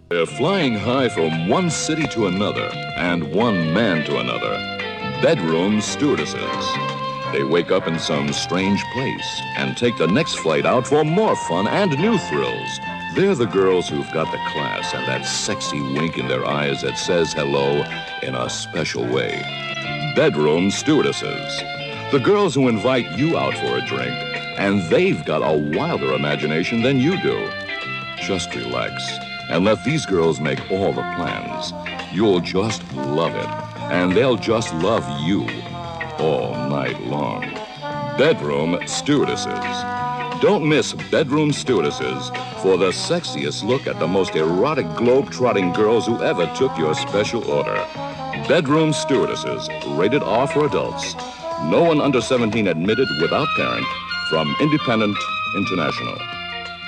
They're flying high from one city to another and one man to another. Bedroom stewardesses. They wake up in some strange place and take the next flight out for more fun and new thrills. They're the girls who've got the class and that sexy wink in their eyes that says hello in a special way. Bedroom stewardesses. The girls who invite you out for a drink, and they've got a wilder imagination than you do. Just relax and let these girls make all the plans. You'll just love it, and they'll just love you all night long. Bedroom stewardesses. Don't miss Bedroom Stewardesses for the sexiest look at the most erotic globe-trotting girls who ever took your special order. Bedroom Stewardesses, rated R for adults. No one under 17 admitted without parent, from Independent International.